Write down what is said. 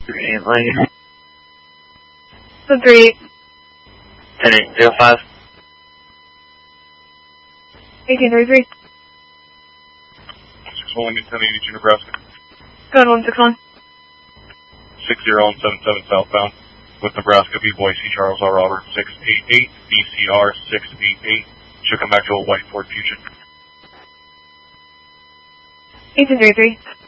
38 lane. The 38. 10805. 1833. 61 Lincoln 1082 Nebraska. Go ahead, 161. 60 southbound with Nebraska B-Boy C. Charles R. Robert 688 BCR 688. Should come back to a white Ford Fusion. 1833.